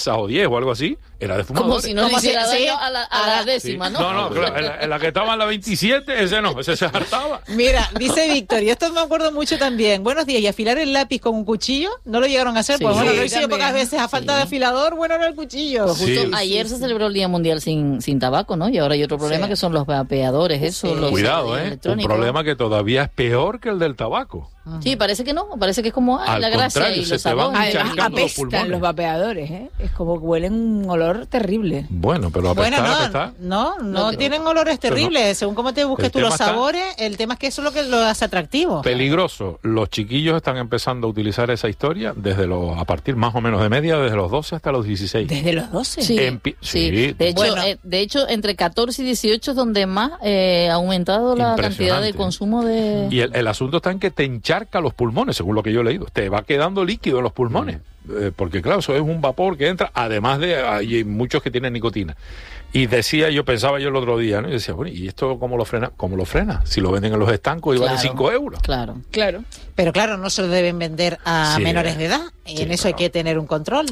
o 10 o algo así, era de fumadores. Como si no le hiciera daño a la décima, sí. ¿no? No, claro, en la que estaba en la 27, ese se hartaba. Mira, dice Víctor, y esto me acuerdo mucho también. Buenos días, ¿y afilar el lápiz con un cuchillo? ¿No lo llegaron a hacer? Sí, pues bueno, sí, lo hice yo pocas veces a falta de afilador, bueno, era el cuchillo. Pues justo ayer se celebró el Día Mundial sin tabaco, ¿no? Y ahora hay otro problema que son los vapeadores, eso. Los Cuidado, un problema que todavía es peor que el del tabaco. Sí, parece que no, parece que es como la gracia y los sabores. Además apestan los vapeadores, Es como que huelen un olor terrible. Bueno, pero apestar. No tienen olores terribles, según cómo te busques tú los sabores, el tema es que eso es lo que lo hace atractivo. Peligroso. Los chiquillos están empezando a utilizar esa historia a partir más o menos de media, desde los 12 hasta los 16. ¿Desde los 12? Sí. De hecho, entre 14 y 18 es donde más ha aumentado la cantidad de consumo de... Y el asunto está en que te encharca los pulmones, según lo que yo he leído. Te va quedando líquido en los pulmones. Porque claro, eso es un vapor que entra, además de hay muchos que tienen nicotina. Y pensaba yo el otro día, ¿no? Y decía, bueno, ¿y esto cómo lo frena? ¿Cómo lo frena? Si lo venden en los estancos y valen 5 euros. Claro. Pero claro, no se lo deben vender a menores de edad. En eso hay que tener un control.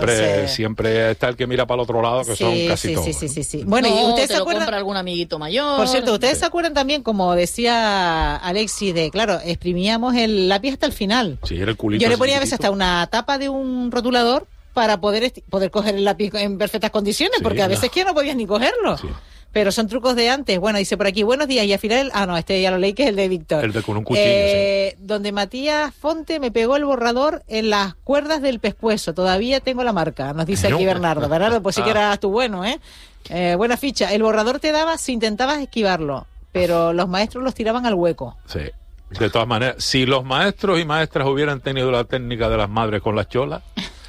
Siempre está el que mira para el otro lado, que son casi todos. Sí. Bueno, ¿y ustedes se acuerdan? Compra algún amiguito mayor. Por cierto, ¿ustedes se acuerdan también, como decía Alexis, exprimíamos el lápiz hasta el final? Sí, era el culito. Yo le ponía a veces hasta una tapa de un rotulador para poder coger el lápiz en perfectas condiciones, porque a veces que no podías ni cogerlo. Sí. Pero son trucos de antes. Bueno, dice por aquí, buenos días, y afilar este ya lo leí, que es el de Víctor. El de con un cuchillo, donde Matías Fonte me pegó el borrador en las cuerdas del pescuezo. Todavía tengo la marca, nos dice aquí Bernardo. Bernardo, pues sí que eras tú bueno, buena ficha. El borrador te daba si intentabas esquivarlo, pero los maestros los tiraban al hueco. Sí. De todas maneras, si los maestros y maestras hubieran tenido la técnica de las madres con las cholas,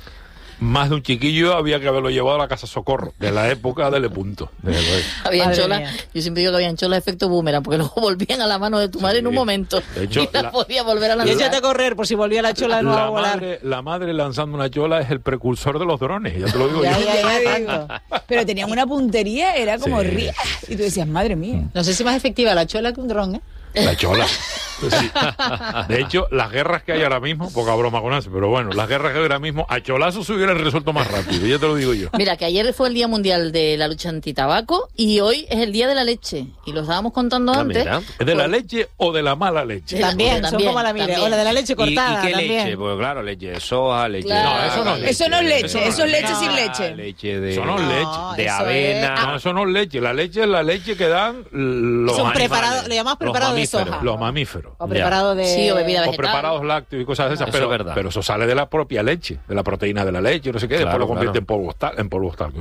más de un chiquillo había que haberlo llevado a la casa socorro, de la época del punto. Habían cholas, yo siempre digo que habían cholas de efecto boomerang, porque luego volvían a la mano de tu madre en un momento. De hecho, y la podía volver a lanzar. Y échate a correr por si volvía la chola de nuevo a volar. La madre lanzando una chola es el precursor de los drones, ya te lo digo yo. Ya. Pero tenían una puntería, era como ría. Y tú decías, madre mía. No sé si más efectiva la chola que un dron, La chola. Sí. De hecho, las guerras que hay ahora mismo, poca broma con eso, pero bueno, las guerras que hay ahora mismo, a cholazos se hubieran resuelto más rápido, ya te lo digo yo. Mira, que ayer fue el Día Mundial de la Lucha Antitabaco y hoy es el Día de la Leche. Y lo estábamos contando antes. ¿Es de la leche o de la mala leche? También, son como la mire, o la de la leche cortada. ¿Y qué también. leche? Pues claro, leche de soja, leche Claro. de... No, eso no es leche. Eso no es leche, eso es leche sin leche. Leche de... Eso no es leche. De avena. No, eso no es leche. La leche es la leche que dan los Son animales. preparados, le llamamos preparado de soja. Los mamíferros. O preparado de... Sí, o bebida vegetal. O preparados lácteos y cosas de esas, Eso es verdad. pero eso sale de la propia leche, de la proteína de la leche, no sé qué, después lo convierte en polvo tal.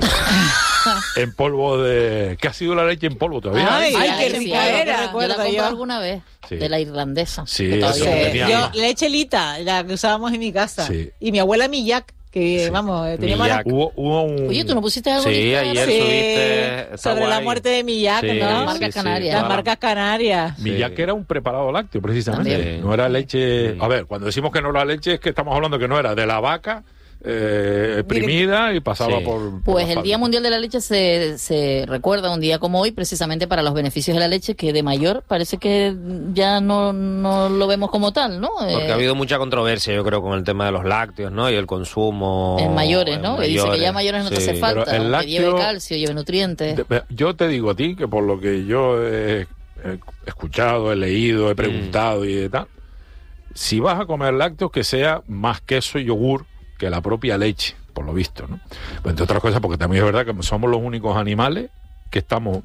En polvo de... ¿Qué ha sido la leche en polvo todavía? Ay, qué rica era. Yo la compré alguna vez, de la irlandesa. Sí, eso Yo, leche Lita, la que usábamos en mi casa. Sí. Y mi abuela Millac, que teníamos Millac. Hubo un... Oye, ¿tú no pusiste algo? Sí, ayer subiste... sobre la muerte de Millac, ¿no? Las marcas canarias. Las marcas canarias. Millac era un preparado lácteo, precisamente. No era leche... A ver, cuando decimos que no era leche, es que estamos hablando que no era de la vaca, exprimida y pasaba por... Pues el Día Mundial de la Leche se recuerda un día como hoy precisamente para los beneficios de la leche, que de mayor parece que ya no lo vemos como tal, ¿no? Porque ha habido mucha controversia, yo creo, con el tema de los lácteos, ¿no? Y el consumo... En mayores, ¿no? Que dice que ya mayores no te hace falta, pero el lácteo, que lleve calcio, lleve nutrientes. Yo te digo a ti que por lo que yo he escuchado, he leído, he preguntado y tal, si vas a comer lácteos, que sea más queso y yogur que la propia leche, por lo visto, ¿no? Pues entre otras cosas, porque también es verdad que somos los únicos animales que estamos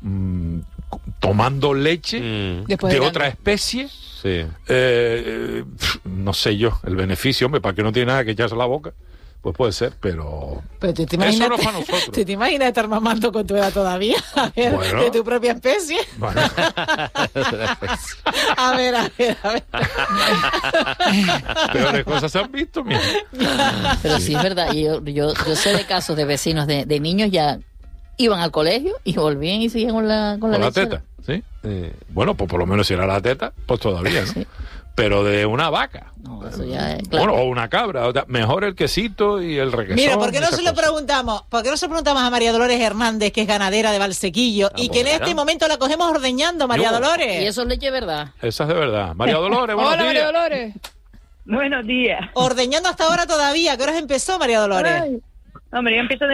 tomando leche de otra especie. Sí. No sé yo, el beneficio, hombre, para que no tiene nada que echarse a la boca, pues puede ser, pero ¿te imaginas, eso no es para nosotros. ¿Te imaginas estar mamando con tu edad todavía? A ver, bueno, de tu propia especie. Bueno. A ver. Peores cosas se han visto, mira. Pero sí es verdad, y yo sé de casos de vecinos de niños ya iban al colegio y volvían y seguían con la leche. La teta, ¿sí? Bueno, pues por lo menos si era la teta, pues todavía, ¿no? Sí. Pero de una vaca. No, eso ya es, claro. Bueno, o una cabra. Mejor el quesito y el requesón. Mira, ¿por qué no se lo preguntamos? ¿Por qué no se lo preguntamos a María Dolores Hernández, que es ganadera de Valsequillo, y que en este momento la cogemos ordeñando, María Dolores? Y eso es leche, ¿verdad? Esa es de verdad. María Dolores, buenos días. Hola, María Dolores. Buenos días. Ordeñando hasta ahora todavía. ¿Qué horas empezó, María Dolores? Hombre, yo empiezo